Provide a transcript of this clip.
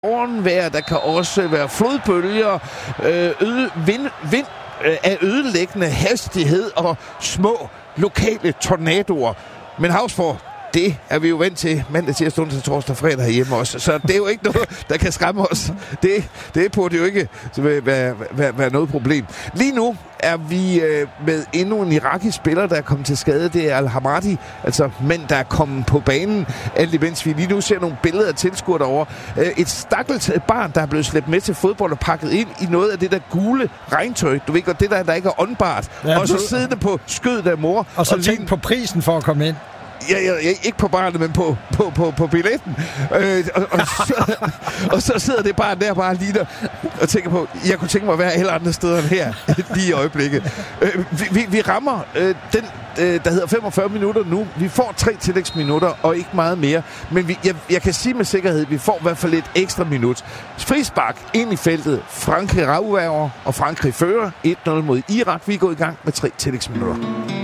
Morgenvejr, der kan også være flodbølger, vind af ødelæggende hastighed og små lokale tornadoer. Men Hausgaard, det er vi jo vant til mandag, tirsdag, onsdag, torsdag, fredag herhjemme også. Så det er jo ikke noget, der kan skræmme os. Det burde jo ikke være noget problem. Lige nu er vi med endnu en irakisk spiller, der er kommet til skade. Det er Al-Hamadi, altså mænd, der er kommet på banen. Alt imens vi lige nu ser nogle billeder af tilskuere derovre. Et stakkels barn, der er blevet slæbt med til fodbold og pakket ind i noget af det der gule regntøj. Du ved godt, det der ikke er åndbart. Ja, og så siddende på skødet af mor. Og så tænk på prisen for at komme ind. Ja, ikke på barnet, men på billetten. Og så sidder det barn der bare lige der og tænker på, jeg kunne tænke mig at være alle andre steder end her, lige i øjeblikket. Vi rammer den, der hedder 45 minutter nu. Vi får 3 tillægsminutter, og ikke meget mere. Men jeg kan sige med sikkerhed, at vi får i hvert fald et ekstra minut. Frispark ind i feltet. Frankrig rager, og Frankrig fører 1-0 mod Irak. Vi er gået i gang med 3 tillægsminutter.